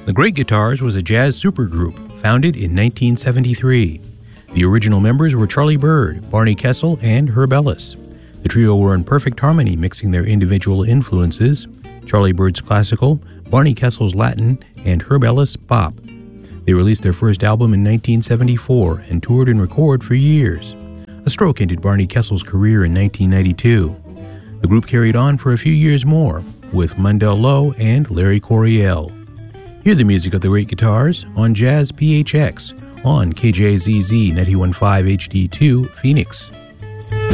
The Great Guitars was a jazz supergroup founded in 1973. The original members were Charlie Byrd, Barney Kessel, and Herb Ellis. The trio were in perfect harmony, mixing their individual influences: Charlie Byrd's classical, Barney Kessel's Latin, and Herb Ellis' bop. They released their first album in 1974 and toured and recorded for years. A stroke ended Barney Kessel's career in 1992. The group carried on for a few years more with Mundell Lowe and Larry Coryell. Hear the music of the Great Guitars on Jazz PHX on KJZZ 91.5 HD2 Phoenix.